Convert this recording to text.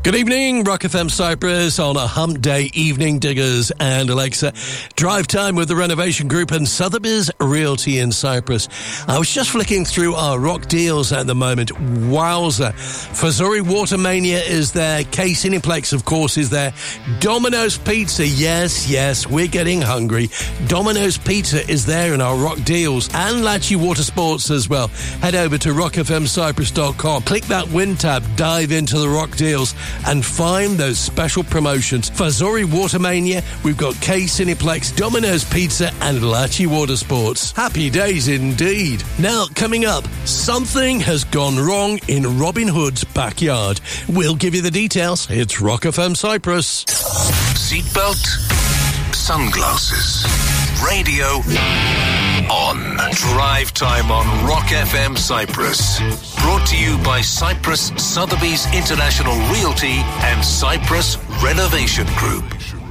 Good evening, Rock FM Cyprus on a hump day evening, Diggers and Alexa. Drive time with the Renovation Group and Sotheby's Realty in Cyprus. I was just flicking through our rock deals at the moment. Wowza. Fazori Watermania is there. K Cineplex, of course, is there. Domino's Pizza, yes, we're getting hungry. Domino's Pizza is there in our rock deals. And Lachi Water Sports as well. Head over to rockfmcyprus.com. Click that win tab, dive into the rock deals, and find those special promotions. Fazori Watermania, we've got K Cineplex, Domino's Pizza, and Lachi Water Sports. Happy days indeed. Now, coming up, something has gone wrong in Robin Hood's backyard. We'll give you the details. It's Rock FM Cyprus. Seatbelt, sunglasses, radio on. Drive time on Rock FM Cyprus. Brought to you by Cyprus Sotheby's International Realty and Cyprus Renovation Group.